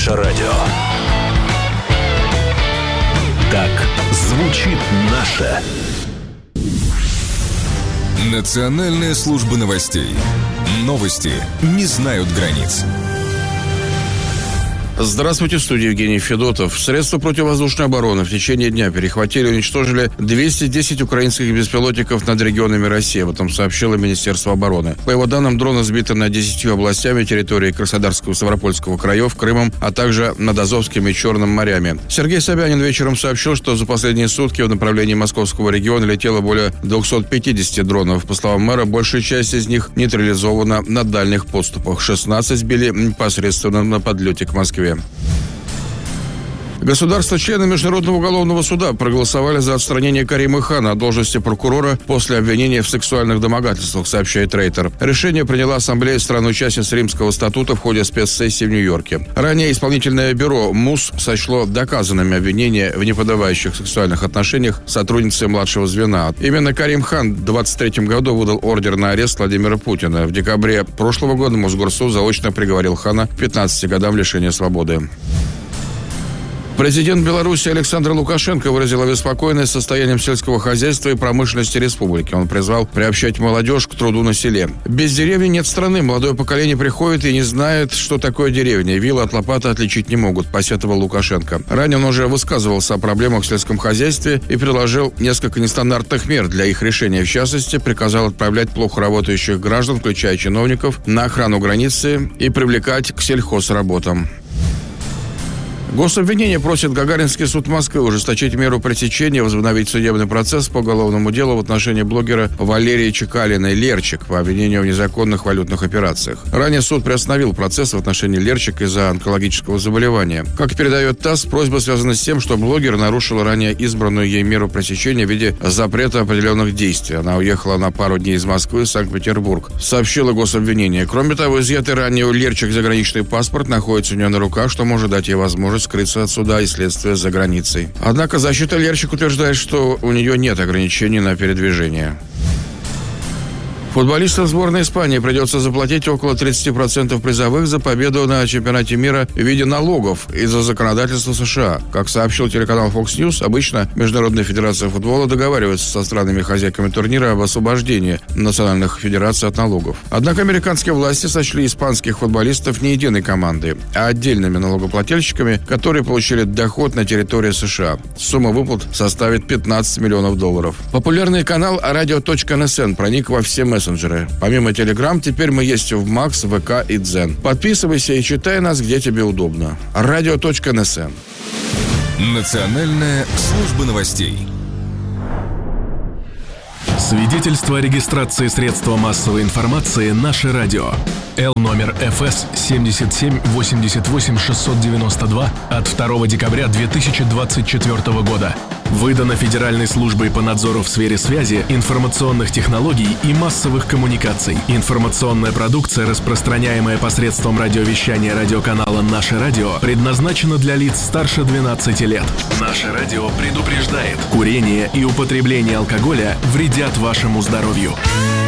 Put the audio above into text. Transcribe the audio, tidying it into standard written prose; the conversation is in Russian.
Наше радио. Так звучит наше. Национальная служба новостей. Новости не знают границ. Здравствуйте, в студии Евгений Федотов. Средства противовоздушной обороны в течение дня перехватили и уничтожили 210 украинских беспилотников над регионами России. Об этом сообщило Министерство обороны. По его данным, дроны сбиты над 10 областями территории Краснодарского и Ставропольского краев, Крымом, а также над Азовским и Черным морями. Сергей Собянин вечером сообщил, что за последние сутки в направлении московского региона летело более 250 дронов. По словам мэра, большая часть из них нейтрализована на дальних подступах. 16 сбили непосредственно на подлете к Москве. Государства-члены Международного уголовного суда проголосовали за отстранение Карима Хана от должности прокурора после обвинения в сексуальных домогательствах, сообщает Рейтер. Решение приняла Ассамблея стран-участниц Римского статута в ходе спецсессии в Нью-Йорке. Ранее исполнительное бюро МУС сочло доказанными обвинения в неподобающих сексуальных отношениях сотрудницы младшего звена. Именно Карим Хан в 2023 году выдал ордер на арест Владимира Путина. В декабре прошлого года Мосгорсуд заочно приговорил Хана к 15 годам лишения свободы. Президент Беларуси Александр Лукашенко выразил обеспокоенность состоянием сельского хозяйства и промышленности республики. Он призвал приобщать молодежь к труду на селе. Без деревни нет страны. Молодое поколение приходит и не знает, что такое деревня. Вилы от лопаты отличить не могут, посетовал Лукашенко. Ранее он уже высказывался о проблемах в сельском хозяйстве и предложил несколько нестандартных мер для их решения. В частности, приказал отправлять плохо работающих граждан, включая чиновников, на охрану границы и привлекать к сельхозработам. Гособвинение просит Гагаринский суд Москвы ужесточить меру пресечения, возобновить судебный процесс по уголовному делу в отношении блогера Валерии Чекалиной «Лерчик» по обвинению в незаконных валютных операциях. Ранее суд приостановил процесс в отношении Лерчик из-за онкологического заболевания. Как передает ТАСС, просьба связана с тем, что блогер нарушила ранее избранную ей меру пресечения в виде запрета определенных действий. Она уехала на пару дней из Москвы в Санкт-Петербург, сообщило гособвинение. Кроме того, изъятый ранее у Лерчик заграничный паспорт находится у нее на руках, что может дать ей возможность скрыться от суда и следствия за границей. Однако защита Лерчик утверждает, что у нее нет ограничений на передвижение. Футболистам сборной Испании придется заплатить около 30% призовых за победу на чемпионате мира в виде налогов из-за законодательства США. Как сообщил телеканал Fox News, обычно Международная федерация футбола договаривается со странами-хозяйками турнира об освобождении национальных федераций от налогов. Однако американские власти сочли испанских футболистов не единой командой, а отдельными налогоплательщиками, которые получили доход на территории США. Сумма выплат составит $15 миллионов. Популярный канал Radio.NSN проник во все мессенджеры. Помимо Telegram, теперь мы есть в Макс, ВК и Дзен. Подписывайся и читай нас, где тебе удобно. Radio.NSN. Национальная служба новостей. Свидетельство о регистрации средства массовой информации «Наше радио». Л номер ФС 7788692 от 2 декабря 2024 года. Выдано Федеральной службой по надзору в сфере связи, информационных технологий и массовых коммуникаций. Информационная продукция, распространяемая посредством радиовещания радиоканала «Наше радио», предназначена для лиц старше 12 лет. «Наше радио» предупреждает: курение и употребление алкоголя вредят вашему здоровью.